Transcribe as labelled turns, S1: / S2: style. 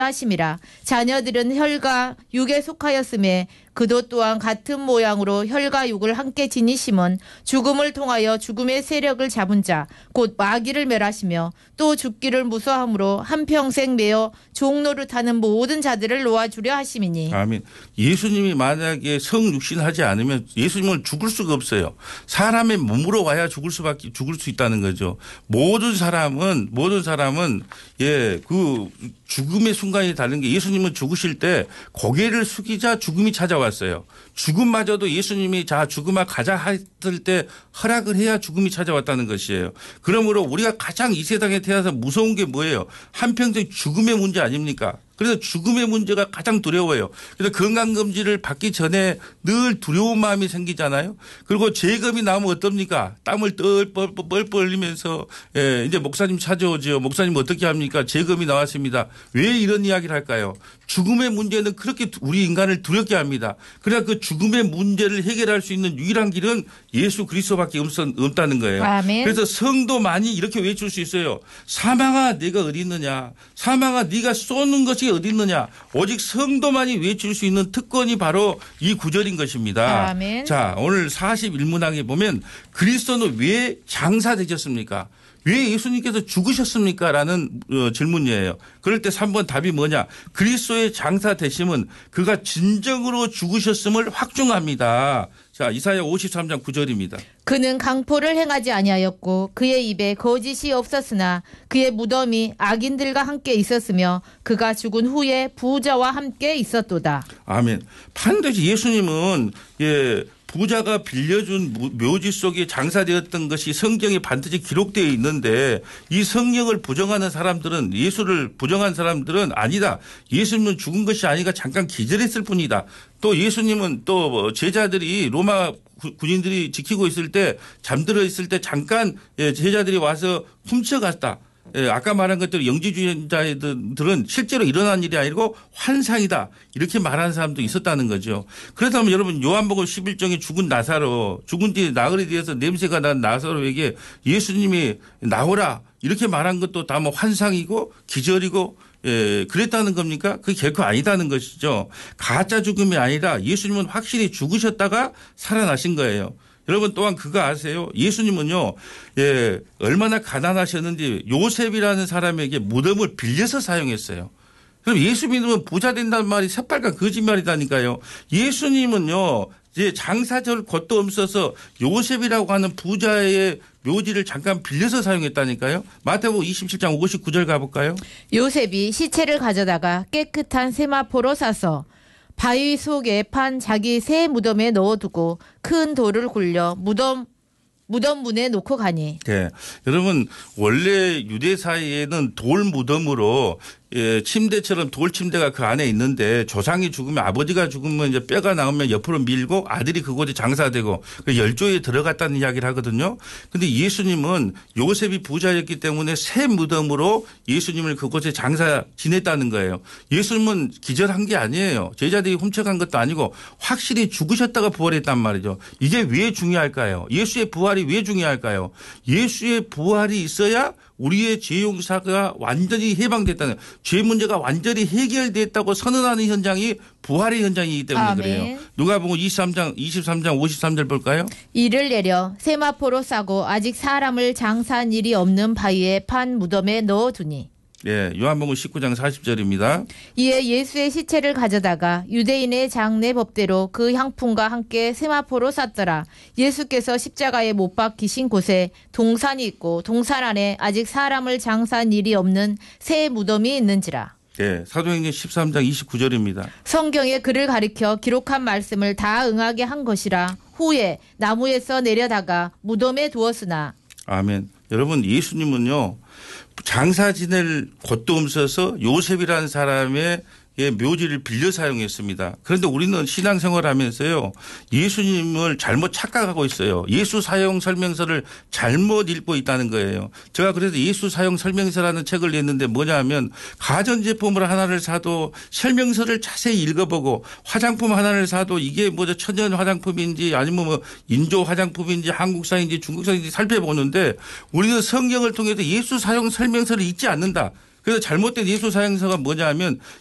S1: 하심이라. 자녀들은 혈과 육에 속하였음에 그도 또한 같은 모양으로 혈과 육을 함께 지니심은 죽음을 통하여 죽음의 세력을 잡은 자 곧 마귀를 멸하시며 또 죽기를 무서함으로 한평생 매어 종노릇하는 모든 자들을 놓아주려 하심이니.
S2: 아멘. 예수님이 만약에 성육신하지 않으면 예수님은 죽을 수가 없어요. 사람의 몸으로 와야 죽을 수 있다는 거죠. 모든 사람은 그 죽음의 순간이 다른 게 예수님은 죽으실 때 고개를 숙이자 죽음이 찾아왔어요. 죽음마저도 예수님이 자 죽음아 가자 했을 때 허락을 해야 죽음이 찾아왔다는 것이에요. 그러므로 우리가 가장 이 세상에 태어나서 무서운 게 뭐예요? 한평생 죽음의 문제 아닙니까? 그래서 죽음의 문제가 가장 두려워요. 그래서 건강검진을 받기 전에 늘 두려운 마음이 생기잖아요. 그리고 재검이 나오면 어떻습니까? 땀을 뻘뻘 흘리면서 이제 목사님 찾아오죠. 목사님 어떻게 합니까? 재검이 나왔습니다. 왜 이런 이야기를 할까요? 죽음의 문제는 그렇게 우리 인간을 두렵게 합니다. 그러나 그 죽음의 문제를 해결할 수 있는 유일한 길은 예수 그리스도밖에 없다는 거예요.
S1: 아멘.
S2: 그래서 성도만이 이렇게 외칠 수 있어요. 사망아 네가 어디 있느냐. 사망아 네가 쏘는 것이 어디 있느냐. 오직 성도만이 외칠 수 있는 특권이 바로 이 구절인 것입니다.
S1: 아멘.
S2: 자, 오늘 41문항에 보면 그리스도는 왜 장사되셨습니까? 왜 예수님께서 죽으셨습니까? 라는 질문이에요. 그럴 때 3번 답이 뭐냐. 그리스도의 장사되심은 그가 진정으로 죽으셨음을 확증합니다. 자, 이사야 53장 9절입니다.
S1: 그는 강포를 행하지 아니하였고 그의 입에 거짓이 없었으나 그의 무덤이 악인들과 함께 있었으며 그가 죽은 후에 부자와 함께 있었도다.
S2: 아멘. 반드시 예수님은 부자가 빌려준 묘지 속에 장사되었던 것이 성경에 반드시 기록되어 있는데 이 성경을 부정하는 사람들은 예수를 부정한 사람들은 아니다. 예수님은 죽은 것이 아니라 잠깐 기절했을 뿐이다. 또 예수님은 또 제자들이 로마 군인들이 지키고 있을 때 잠들어 있을 때 잠깐 제자들이 와서 훔쳐갔다. 아까 말한 것들 영지주의자들은 실제로 일어난 일이 아니고 환상이다. 이렇게 말하는 사람도 있었다는 거죠. 그렇다면 여러분 요한복음 11장에 죽은 나사로 죽은 뒤에 나흘에 대해서 냄새가 난 나사로에게 예수님이 나오라 이렇게 말한 것도 다 뭐 환상이고 기절이고 그랬다는 겁니까? 그게 결코 아니다는 것이죠. 가짜 죽음이 아니라 예수님은 확실히 죽으셨다가 살아나신 거예요. 여러분 또한 그거 아세요? 예수님은요, 얼마나 가난하셨는지 요셉이라는 사람에게 무덤을 빌려서 사용했어요. 그럼 예수 믿으면 부자 된다는 말이 새빨간 거짓말이다니까요. 예수님은요, 이제 장사절 것도 없어서 요셉이라고 하는 부자의 묘지를 잠깐 빌려서 사용했다니까요. 마태복음 27장 59절 가볼까요?
S1: 요셉이 시체를 가져다가 깨끗한 세마포로 싸서 바위 속에 판 자기 새 무덤에 넣어두고 큰 돌을 굴려 무덤 문에 놓고 가니.
S2: 네. 여러분 원래 유대 사이에는 돌 무덤으로 침대처럼 돌 침대가 그 안에 있는데 조상이 죽으면 아버지가 죽으면 이제 뼈가 나오면 옆으로 밀고 아들이 그곳에 장사되고 열조에 들어갔다는 이야기를 하거든요. 그런데 예수님은 요셉이 부자였기 때문에 새 무덤으로 예수님을 그곳에 장사 지냈다는 거예요. 예수님은 기절한 게 아니에요. 제자들이 훔쳐간 것도 아니고 확실히 죽으셨다가 부활했단 말이죠. 이게 왜 중요할까요? 예수의 부활이 왜 중요할까요? 예수의 부활이 있어야 우리의 죄 용서가 완전히 해방됐다는 죄 문제가 완전히 해결됐다고 선언하는 현장이 부활의 현장이기 때문에
S1: 아멘.
S2: 그래요. 누가복음 23장 53절 볼까요?
S1: 이를 내려 세마포로 싸고 아직 사람을 장사한 일이 없는 바위에 판 무덤에 넣어두니.
S2: 예, 요한복음 19장 40절입니다.
S1: 이에 예수의 시체를 가져다가 유대인의 장례 법대로 그 향품과 함께 세마포로 쌌더라. 예수께서 십자가에 못 박히신 곳에 동산이 있고 동산 안에 아직 사람을 장사한 일이 없는 새 무덤이 있는지라.
S2: 예, 사도행전 13장 29절입니다.
S1: 성경에 그를 가리켜 기록한 말씀을 다 응하게 한 것이라. 후에 나무에서 내려다가 무덤에 두었으나.
S2: 아멘. 여러분 예수님은요. 장사 지낼 곳도 없어서 요셉이라는 사람의 묘지를 빌려 사용했습니다. 그런데 우리는 신앙생활 하면서요. 예수님을 잘못 착각하고 있어요. 예수 사용 설명서를 잘못 읽고 있다는 거예요. 제가 그래서 예수 사용 설명서라는 책을 냈는데 뭐냐 하면 가전제품을 하나를 사도 설명서를 자세히 읽어보고 화장품 하나를 사도 이게 뭐 천연 화장품인지 아니면 뭐 인조 화장품인지 한국산인지 중국산인지 살펴보는데 우리는 성경을 통해서 예수 사용 설명서를 읽지 않는다. 그래서 잘못된 예수 사형서가 뭐냐 하면